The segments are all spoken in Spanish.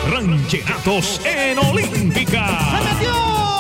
Rancheratos en Olímpica. ¡Se metió!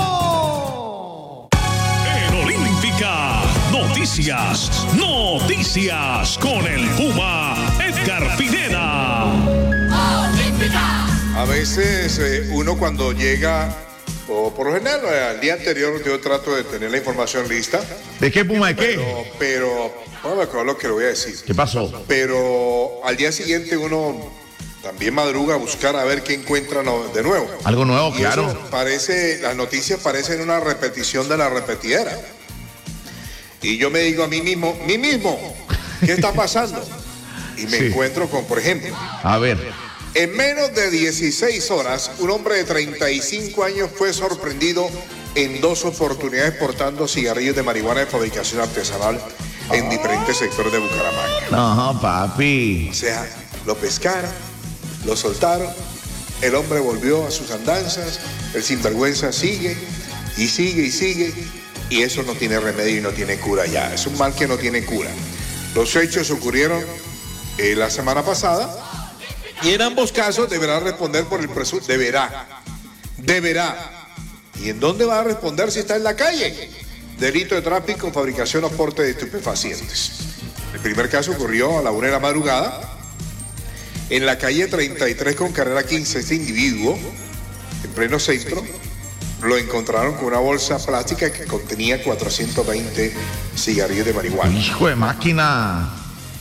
En Olímpica, noticias con el Puma Edgar Pineda. ¡Olímpica! A veces uno cuando llega, o por lo general al día anterior, yo trato de tener la información lista. ¿De qué, Puma? ¿De qué? Pero no me acuerdo lo que le voy a decir. ¿Qué pasó? Pero al día siguiente uno también madruga a buscar a ver qué encuentra de nuevo. Algo nuevo, Y claro. eso las noticias parecen una repetición de la repetidera. Y yo me digo a mí mismo, ¿qué está pasando? Y me encuentro con, por ejemplo, A ver. en menos de 16 horas, un hombre de 35 años fue sorprendido en 2 oportunidades portando cigarrillos de marihuana de fabricación artesanal en diferentes sectores de Bucaramanga. No, papi. O sea, lo pescaron, lo soltaron, el hombre volvió a sus andanzas, el sinvergüenza sigue, y eso no tiene remedio y no tiene cura ya. Es un mal que no tiene cura. Los hechos ocurrieron la semana pasada. Y en ambos casos deberá responder por el presunto. Deberá. ¿Y en dónde va a responder si está en la calle? Delito de tráfico, fabricación o porte de estupefacientes. El primer caso ocurrió a la 1 de la madrugada en la calle 33 con carrera 15. Este individuo, en pleno centro, lo encontraron con una bolsa plástica que contenía 420 cigarrillos de marihuana. Hijo de máquina.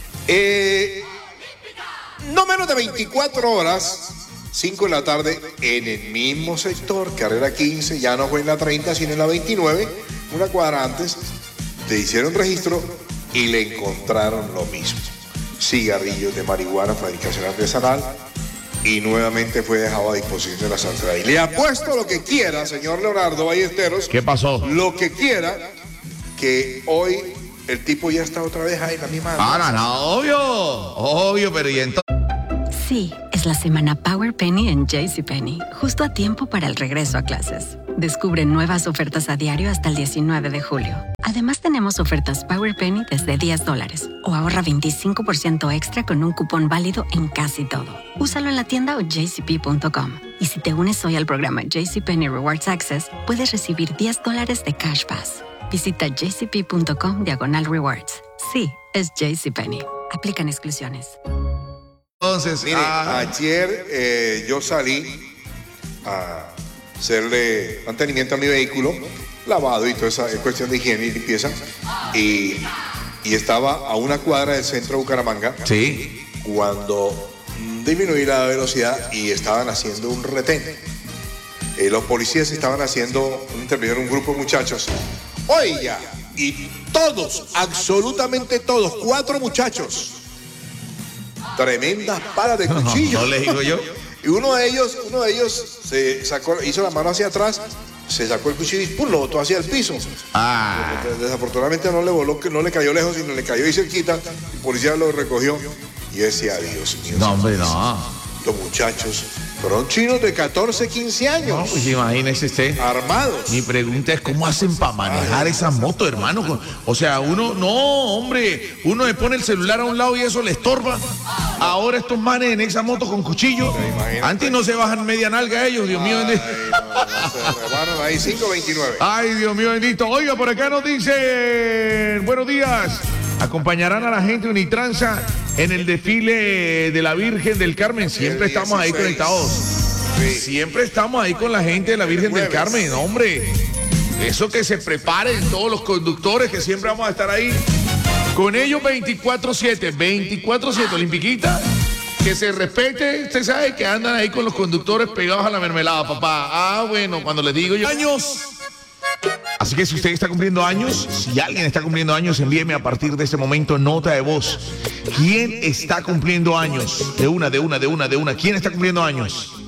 No menos de 24 horas, 5 de la tarde, en el mismo sector, carrera 15, ya no fue en la 30, sino en la 29, una cuadra antes, le hicieron registro y le encontraron lo mismo. Cigarrillos de marihuana, fabricación artesanal, y nuevamente fue dejado a disposición de las autoridades. Le apuesto lo que quiera, señor Leonardo Ballesteros. ¿Qué pasó? Lo que quiera, que hoy el tipo ya está otra vez ahí en la misma. Ahora, no, obvio, pero y entonces. Sí, es la semana Power Penny en JCPenney, justo a tiempo para el regreso a clases. Descubre nuevas ofertas a diario hasta el 19 de julio. Además, tenemos ofertas Power Penny desde $10 o ahorra 25% extra con un cupón válido en casi todo. Úsalo en la tienda o jcp.com. Y si te unes hoy al programa JCPenney Rewards Access, puedes recibir $10 de Cash Pass. Visita jcp.com/rewards. Sí, es JCPenney. Aplican exclusiones. Entonces, Mire, ayer yo salí a hacerle mantenimiento a mi vehículo, lavado y toda esa cuestión de higiene y limpieza, y estaba a una cuadra del centro de Bucaramanga. Sí. Cuando disminuí la velocidad y estaban haciendo un retén. Los policías estaban intervinieron un grupo de muchachos. Oiga, y todos, absolutamente todos, 4 muchachos. Tremendas palas de cuchillo. No le digo yo. Y uno de ellos se sacó, hizo la mano hacia atrás, se sacó el cuchillo y ¡pum!, lo botó hacia el piso. Desafortunadamente no le voló, no le cayó lejos, sino le cayó ahí cerquita. El policía lo recogió y yo decía, Dios mío. No, hombre, no. Los muchachos fueron chinos de 14, 15 años. No, pues imagínese usted. Armados. Mi pregunta es, ¿cómo hacen para manejar esa moto, hermano? O sea, uno le pone el celular a un lado y eso le estorba. Ahora estos manes en esa moto con cuchillo. Antes no se bajan media nalga ellos, Dios mío. Se rebaron ahí 5.29. Ay, Dios mío bendito. Oiga, por acá nos dicen, buenos días. Acompañarán a la gente Unitransa en el desfile de la Virgen del Carmen. Siempre estamos ahí conectados. Sí. Siempre estamos ahí con la gente de la Virgen del Carmen, hombre. Eso que se preparen todos los conductores, que siempre vamos a estar ahí con ellos 24/7. 24/7, Olimpiquita. Que se respete, usted sabe que andan ahí con los conductores pegados a la mermelada, papá. Ah, bueno, cuando les digo yo años. Así que si usted está cumpliendo años, si alguien está cumpliendo años, envíeme a partir de este momento nota de voz. ¿Quién está cumpliendo años? De una. ¿Quién está cumpliendo años?